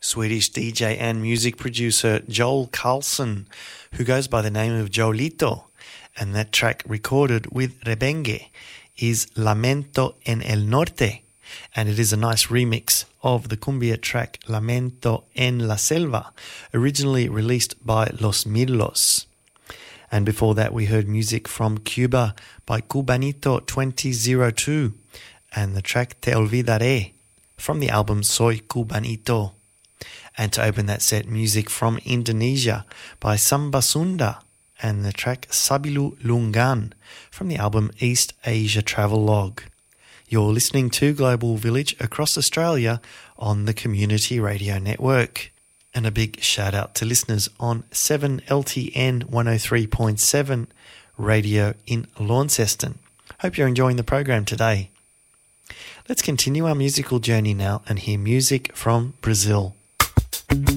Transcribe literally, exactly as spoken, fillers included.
Swedish D J and music producer Joel Carlson, who goes by the name of Joelito, and that track recorded with Rebenge is Lamento en el Norte, and it is a nice remix of the cumbia track Lamento en la Selva, originally released by Los Mirlos. And before that we heard music from Cuba by Cubanito twenty oh two and the track Te Olvidaré from the album Soy Cubanito. And to open that set, music from Indonesia by Samba Sunda and the track Sabilu Lungan from the album East Asia Travelogue. You're listening to Global Village across Australia on the Community Radio Network. And a big shout out to listeners on seven L T N one oh three point seven radio in Launceston. Hope you're enjoying the program today. Let's continue our musical journey now and hear music from Brazil.